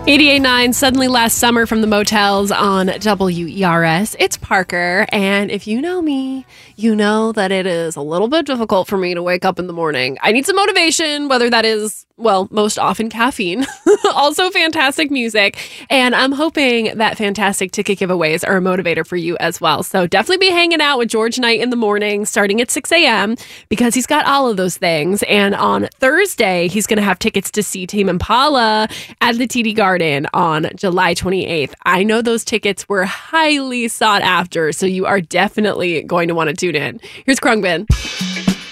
88.9 Suddenly Last Summer from the Motels on WERS. It's Parker, and if you know me, you know that it is a little bit difficult for me to wake up in the morning. I need some motivation, whether that is, well, most often caffeine, also fantastic music, and I'm hoping that fantastic ticket giveaways are a motivator for you as well. So definitely be hanging out with George Knight in the morning, starting at 6 a.m., because he's got all of those things. And on Thursday, he's going to have tickets to see Tame Impala at the TD Garden on July 28th. I know those tickets were highly sought after, so you are definitely going to want to tune in. Here's Krungbin.